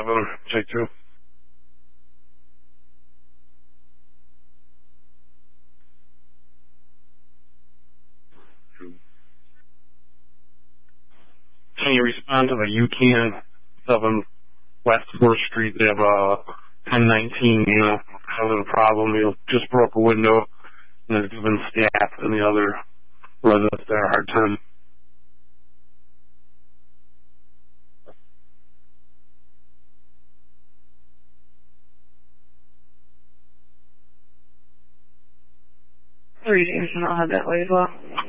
J2. Can you respond to the UCAN 7 West 4th Street? They have a 1019, having a problem. Just broke a window, and they're giving staff and the other residents there a hard time. Greetings, and I'll have that way as well.